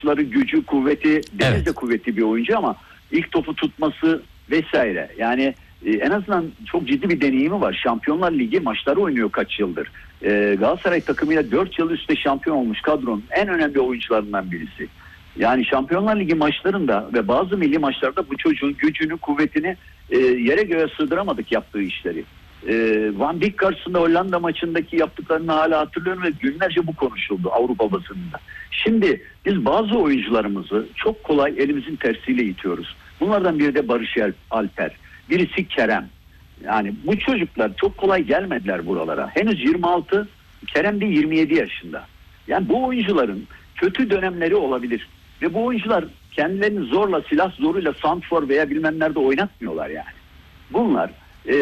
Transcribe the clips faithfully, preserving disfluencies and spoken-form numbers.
gücü, kuvveti, Deniz Evet. de kuvvetli bir oyuncu ama ilk topu tutması vesaire. Yani e, en azından çok ciddi bir deneyimi var. Şampiyonlar Ligi maçları oynuyor kaç yıldır. E, Galatasaray takımıyla dört yıl üstte şampiyon olmuş kadronun en önemli oyuncularından birisi. Yani Şampiyonlar Ligi maçlarında ve bazı milli maçlarda bu çocuğun gücünü, kuvvetini e, yere göğe sığdıramadık yaptığı işleri. E, Van Dijk karşısında Hollanda maçındaki yaptıklarını hala hatırlıyorum ve günlerce bu konuşuldu Avrupa basınında. Şimdi biz bazı oyuncularımızı çok kolay elimizin tersiyle itiyoruz. Bunlardan biri de Barış Alper, birisi Kerem. Yani bu çocuklar çok kolay gelmediler buralara. Henüz yirmi altı, Kerem de yirmi yedi yaşında. Yani bu oyuncuların kötü dönemleri olabilir. Ve bu oyuncular kendilerini zorla, silah zoruyla santrfor veya bilmem nerede oynatmıyorlar yani. Bunlar e,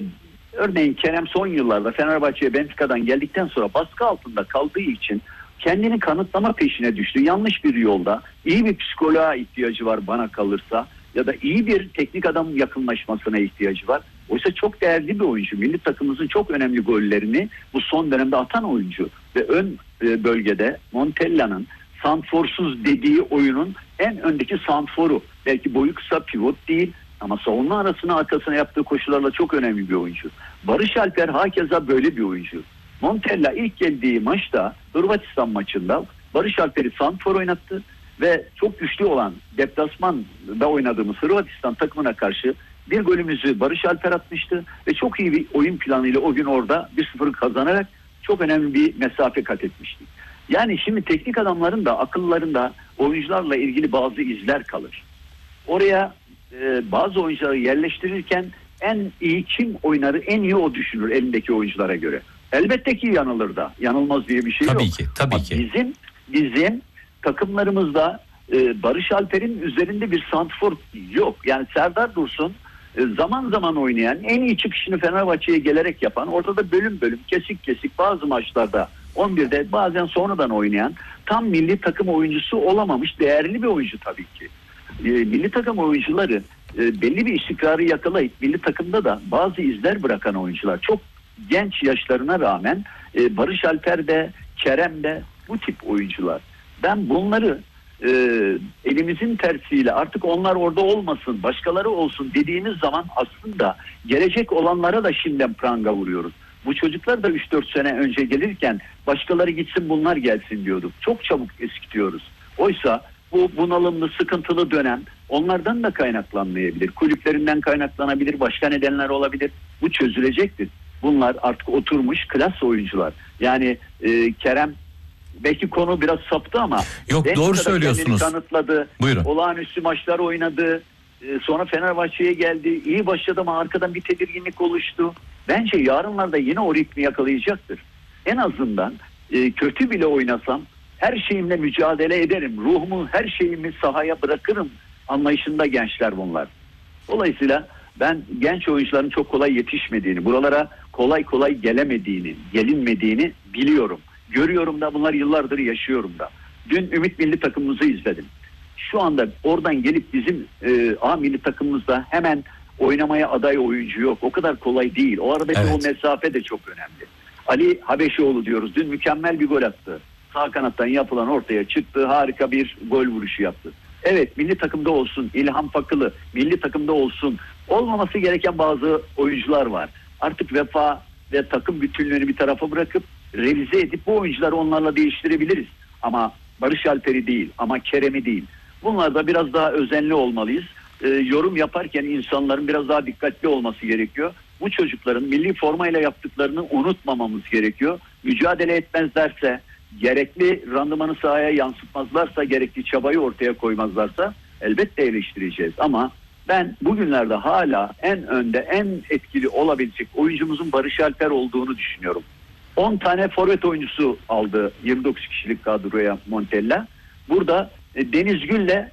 örneğin Kerem son yıllarda Fenerbahçe'ye Benfica'dan geldikten sonra baskı altında kaldığı için kendini kanıtlama peşine düştü. Yanlış bir yolda. İyi bir psikoloğa ihtiyacı var bana kalırsa. Ya da iyi bir teknik adam yakınlaşmasına ihtiyacı var. Oysa çok değerli bir oyuncu. Milli takımımızın çok önemli gollerini bu son dönemde atan oyuncu. Ve ön e, bölgede Montella'nın santrforsuz dediği oyunun en öndeki santrforu. Belki boyu kısa, pivot değil ama savunma arasına arkasına yaptığı koşularla çok önemli bir oyuncu. Barış Alper hakeza böyle bir oyuncu. Montella ilk geldiği maçta Hırvatistan maçında Barış Alper'i santrfor oynattı ve çok güçlü olan deplasmanda oynadığımız Hırvatistan takımına karşı bir golümüzü Barış Alper atmıştı ve çok iyi bir oyun planıyla o gün orada bir sıfır kazanarak çok önemli bir mesafe kat etmiştik. Yani şimdi teknik adamların da akıllarında oyuncularla ilgili bazı izler kalır. Oraya e, bazı oyuncuları yerleştirirken en iyi kim oynarı en iyi o düşünür elindeki oyunculara göre. Elbette ki yanılır da. Yanılmaz diye bir şey tabii yok. Ki, tabii Ama ki. Bizim bizim takımlarımızda e, Barış Alper'in üzerinde bir santrfor yok. Yani Serdar Dursun e, zaman zaman oynayan, en iyi çıkışını Fenerbahçe'ye gelerek yapan, ortada bölüm bölüm, kesik kesik bazı maçlarda on birde bazen sonradan oynayan tam milli takım oyuncusu olamamış değerli bir oyuncu tabii ki. E, milli takım oyuncuları e, belli bir istikrarı yakalayıp milli takımda da bazı izler bırakan oyuncular. Çok genç yaşlarına rağmen e, Barış Alper de Kerem de bu tip oyuncular. Ben bunları e, elimizin tersiyle artık onlar orada olmasın, başkaları olsun dediğimiz zaman aslında gelecek olanlara da şimdiden pranga vuruyoruz. Bu çocuklar da üç dört sene önce gelirken başkaları gitsin bunlar gelsin diyorduk. Çok çabuk eskitiyoruz. Oysa bu bunalımlı, sıkıntılı dönem onlardan da kaynaklanmayabilir. Kulüplerinden kaynaklanabilir, başka nedenler olabilir. Bu çözülecektir. Bunlar artık oturmuş klas oyuncular. Yani e, Kerem belki konu biraz saptı ama yok doğru söylüyorsunuz. Kanıtladı. Buyurun. Olağanüstü maçlar oynadı. E, sonra Fenerbahçe'ye geldi. İyi başladı ama arkadan bir tedirginlik oluştu. Bence yarınlarda yine o ritmi yakalayacaktır. En azından e, kötü bile oynasam her şeyimle mücadele ederim. Ruhumu, her şeyimi sahaya bırakırım anlayışında gençler bunlar. Dolayısıyla ben genç oyuncuların çok kolay yetişmediğini, buralara kolay kolay gelemediğini, gelinmediğini biliyorum. Görüyorum da bunlar yıllardır yaşıyorum da. Dün Ümit Milli takımımızı izledim. Şu anda oradan gelip bizim e, A milli takımımızda hemen oynamaya aday oyuncu yok. O kadar kolay değil. O aradaki evet. o mesafe de çok önemli. Ali Habeşioğlu diyoruz. Dün mükemmel bir gol attı. Sağ kanattan yapılan ortaya çıktı. Harika bir gol vuruşu yaptı. Evet, milli takımda olsun. İlham Fakılı milli takımda olsun. Olmaması gereken bazı oyuncular var. Artık vefa ve takım bütünlüğünü bir tarafa bırakıp revize edip bu oyuncuları onlarla değiştirebiliriz. Ama Barış Alper'i değil, ama Kerem'i değil. Bunlarda biraz daha özenli olmalıyız. Ee, yorum yaparken insanların biraz daha dikkatli olması gerekiyor. Bu çocukların milli formayla yaptıklarını unutmamamız gerekiyor. Mücadele etmezlerse, gerekli randımanı sahaya yansıtmazlarsa, gerekli çabayı ortaya koymazlarsa elbette eleştireceğiz. Ama ben bugünlerde hala en önde, en etkili olabilecek oyuncumuzun Barış Alper olduğunu düşünüyorum. on tane forvet oyuncusu aldı yirmi dokuz kişilik kadroya Montella. Burada e, Deniz Gül'le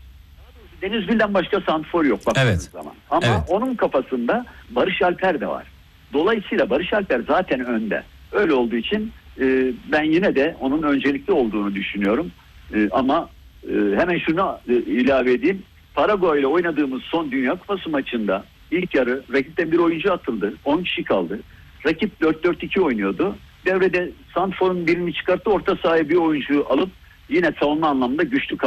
Deniz Gül'den başka santrfor yok baktığınız evet. zaman. Ama evet. onun kafasında Barış Alper de var. Dolayısıyla Barış Alper zaten önde. Öyle olduğu için e, ben yine de onun öncelikli olduğunu düşünüyorum. E, ama e, hemen şunu e, ilave edeyim. Paraguay ile oynadığımız son Dünya Kupası maçında ilk yarı rakipten bir oyuncu atıldı. on kişi kaldı. Rakip dört dört iki oynuyordu. Devrede santrforun birini çıkarttı, orta sahaya bir oyuncu alıp yine savunma anlamında güçlü